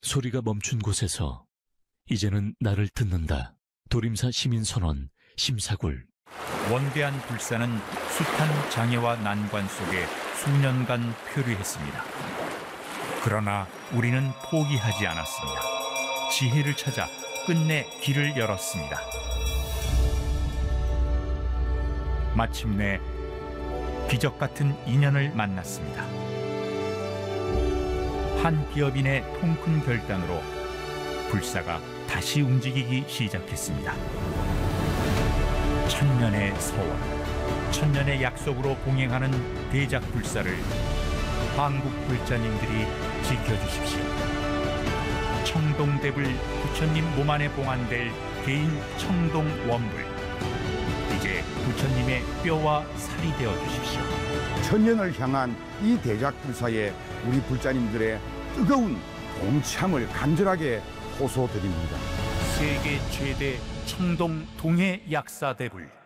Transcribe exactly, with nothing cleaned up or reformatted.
소리가 멈춘 곳에서 이제는 나를 듣는다. 도림사 시민선언 심사굴. 원대한 불사는 숱한 장애와 난관 속에 수년간 표류했습니다. 그러나 우리는 포기하지 않았습니다. 지혜를 찾아 끝내 길을 열었습니다. 마침내 기적 같은 인연을 만났습니다. 한 기업인의 통큰 결단으로 불사가 다시 움직이기 시작했습니다. 천년의 서원, 천년의 약속으로 봉행하는 대작 불사를 한국 불자님들이 지켜주십시오. 청동대불 부처님 몸 안에 봉안될 개인 청동원불, 이제 부처님의 뼈와 살이 되어 주십시오. 천년을 향한 이 대작 불사에 우리 불자님들의 뜨거운 동참을 간절하게 호소드립니다. 세계 최대 청동 동해 약사대불,